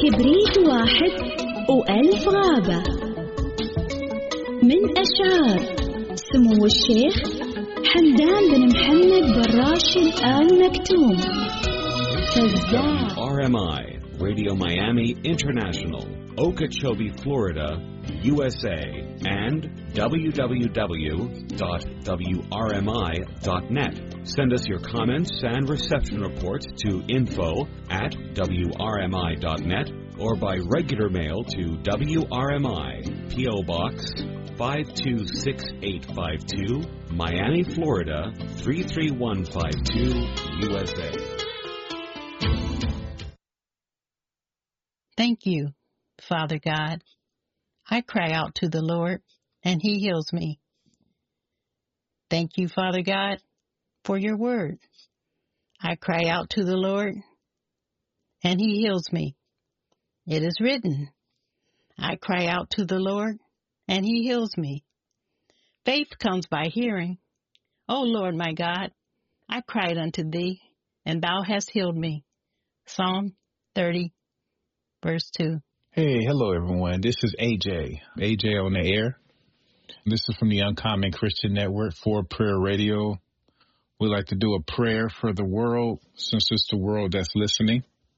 كبريت واحد وألف غابة. من أشعار سمو الشيخ حمدان بن محمد بن راشد آل مكتوم. RMI, Radio Miami International, Okeechobee, Florida, USA, and www.wrmi.net. Send us your comments and reception reports to info@wrmi.net or by regular mail to WRMI, P.O. Box 526-852, Miami, Florida 33152, USA. Thank you, Father God. I cry out to the Lord, and He heals me. Thank you, Father God, for your word. I cry out to the Lord, and He heals me. It is written, I cry out to the Lord, and He heals me. Faith comes by hearing. O Lord my God, I cried unto Thee, and Thou hast healed me. Psalm 30, verse 2. Hey, hello everyone. This is AJ on the air. This is from the Uncommon Christian Network for Prayer Radio. We'd like to do a prayer for the world, since it's the world that's listening.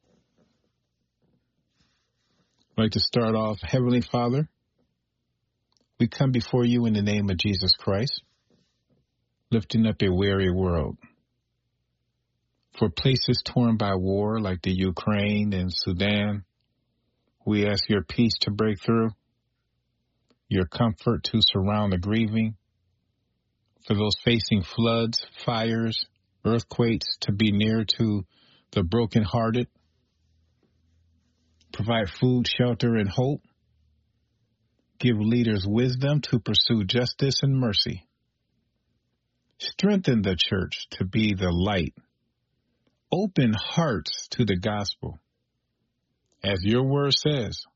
I'd like to start off, Heavenly Father, we come before you in the name of Jesus Christ, lifting up a weary world. For places torn by war like the Ukraine and Sudan, we ask your peace to break through, your comfort to surround the grieving, for those facing floods, fires, earthquakes to be near to the brokenhearted, provide food, shelter, and hope, give leaders wisdom to pursue justice and mercy, strengthen the church to be the light, open hearts to the gospel. As your word says,